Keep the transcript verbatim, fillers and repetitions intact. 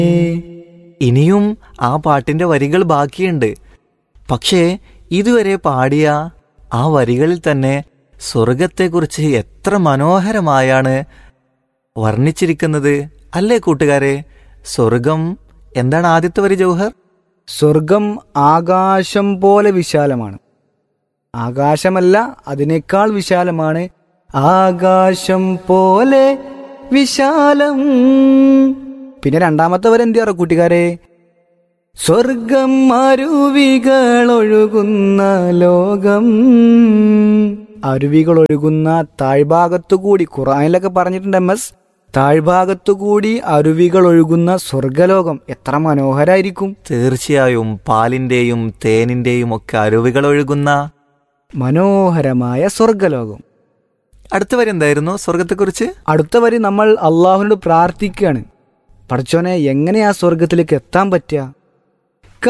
ഇനിയും ആ പാട്ടിന്റെ വരികൾ ബാക്കിയുണ്ട്. പക്ഷേ ഇതുവരെ പാടിയ ആ വരികളിൽ തന്നെ സ്വർഗത്തെക്കുറിച്ച് എത്ര മനോഹരമായാണ് വർണ്ണിച്ചിരിക്കുന്നത് അല്ലേ കൂട്ടുകാരെ? സ്വർഗം എന്താണ് ആദ്യത്തെ വരി ജൗഹർ? സ്വർഗം ആകാശം പോലെ വിശാലമാണ്. ആകാശമല്ല, അതിനേക്കാൾ വിശാലമാണ്. ആകാശം പോലെ വിശാലം. പിന്നെ രണ്ടാമത്തെ വരെ എന്ത് പറയാ കൂട്ടുകാരെ? സ്വർഗം അരുവികൾ ഒഴുകുന്ന ലോകം. അരുവികൾ ഒഴുകുന്ന താഴ്ഭാഗത്തുകൂടി, ഖുർആനിലൊക്കെ പറഞ്ഞിട്ടുണ്ട് എം എസ്, താഴ്ഭാഗത്തുകൂടി അരുവികൾ ഒഴുകുന്ന സ്വർഗലോകം എത്ര മനോഹരായിരിക്കും. തീർച്ചയായും പാലിന്റെയും തേനിന്റെയും ഒക്കെ അരുവികൾ ഒഴുകുന്ന മനോഹരമായ സ്വർഗലോകം. അടുത്ത വരി എന്തായിരുന്നു സ്വർഗത്തെക്കുറിച്ച്? അടുത്ത വരി നമ്മൾ അള്ളാഹുവിനോട് പ്രാർത്ഥിക്കുകയാണ്, പടച്ചോനെ എങ്ങനെയാ സ്വർഗത്തിലേക്ക് എത്താൻ പറ്റുക?